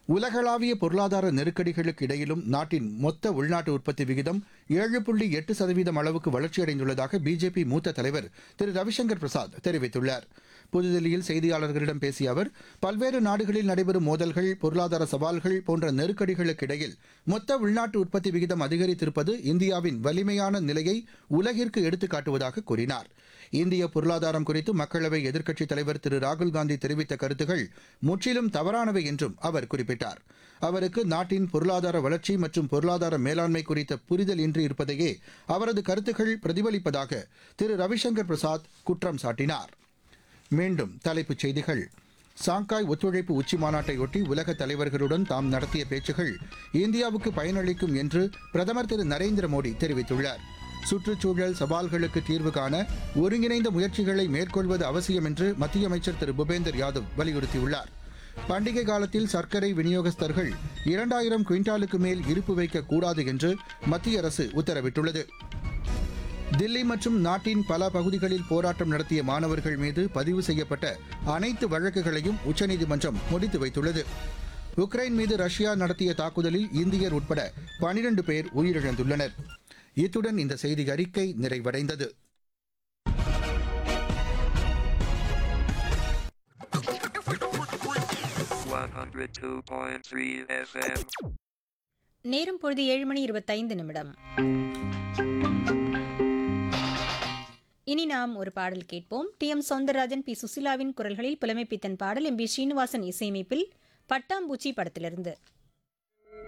உலகளாவிய பொருளாதார நெருக்கடிகளுக்கு இடையிலும் நாட்டின் மொத்த உள்நாட்டு உற்பத்தி விகிதம் 7.8% அளவுக்கு வளர்ச்சியடைந்துள்ளதாக பிஜேபி மூத்த தலைவர் திரு ரவிசங்கர் பிரசாத் தெரிவித்துள்ளார். புதுதில்லியில் செய்தியாளர்களிடம் பேசிய அவர், பல்வேறு நாடுகளில் நடைபெறும் மோதல்கள், பொருளாதார சவால்கள் போன்ற நெருக்கடிகளுக்கு இடையில் மொத்த உள்நாட்டு உற்பத்தி விகிதம் அதிகரித்திருப்பது இந்தியாவின் வலிமையான நிலையை உலகிற்கு எடுத்துக் காட்டுவதாக கூறினார். இந்திய பொருளாதாரம் குறித்து மக்களவை எதிர்க்கட்சித் தலைவர் திரு ராகுல்காந்தி தெரிவித்த கருத்துகள் முற்றிலும் தவறானவை என்றும் அவர் குறிப்பிட்டார். அவருக்கு நாட்டின் பொருளாதார வளர்ச்சி மற்றும் பொருளாதார மேலாண்மை குறித்த புரிதல் இன்றி இருப்பதையே அவரது கருத்துக்கள் பிரதிபலிப்பதாக திரு ரவிசங்கர் பிரசாத் குற்றம் சாட்டினார். மீண்டும் தலைப்புச் செய்திகள். சாங்காய் ஒத்துழைப்பு உச்சிமாநாட்டையொட்டி உலக தலைவர்களுடன் தாம் நடத்திய பேச்சுகள் இந்தியாவுக்கு பயனளிக்கும் என்று பிரதமர் திரு நரேந்திர மோடி தெரிவித்துள்ளார். சுற்றுச்சூழல் சவால்களுக்கு தீர்வு காண ஒருங்கிணைந்த முயற்சிகளை மேற்கொள்வது அவசியம் என்று மத்திய அமைச்சர் திரு பூபேந்தர் யாதவ் வலியுறுத்தியுள்ளார். பண்டிகை காலத்தில் சர்க்கரை விநியோகஸ்தர்கள் 2000 குவிண்டாலுக்கு மேல் இருப்பு வைக்கக்கூடாது என்று மத்திய அரசு உத்தரவிட்டுள்ளது. தில்லி மற்றும் நாட்டின் பல பகுதிகளில் போராட்டம் நடத்திய மாணவர்கள் மீது பதிவு செய்யப்பட்ட அனைத்து வழக்குகளையும் உச்சநீதிமன்றம் முடித்து வைத்துள்ளது. உக்ரைன் மீது ரஷ்யா நடத்திய தாக்குதலில் இந்தியர் உட்பட 12 பேர் உயிரிழந்துள்ளனர். இத்துடன் இந்த செய்தி அறிக்கை நிறைவடைந்தது. நேரம் பொழுது 7:25. இனி நாம் ஒரு பாடல் கேட்போம். டி.எம். சௌந்தரராஜன், பி. சுசிலாவின் குரல்களில் புலமைப்பித்தன் பாடல், எம். பி. ஸ்ரீனிவாசன் இசையமைப்பில் பட்டாம்பூச்சி படத்திலிருந்து.